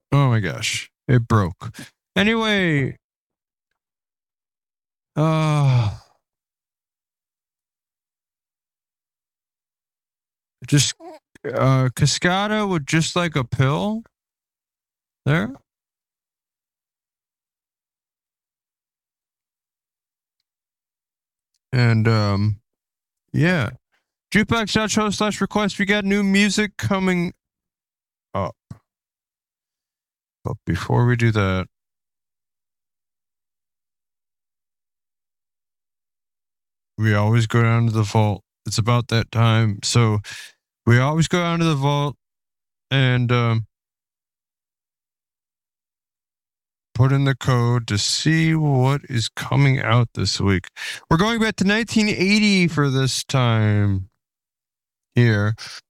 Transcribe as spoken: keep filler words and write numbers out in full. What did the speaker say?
Oh my gosh, it broke. Anyway, uh, just uh, Cascada with just like a pill there. And um, yeah, jukebox.show slash request. We got new music coming up. But before we do that, we always go down to the vault. It's about that time. So we always go down to the vault and um, put in the code to see what is coming out this week. We're going back to nineteen eighty for this time here.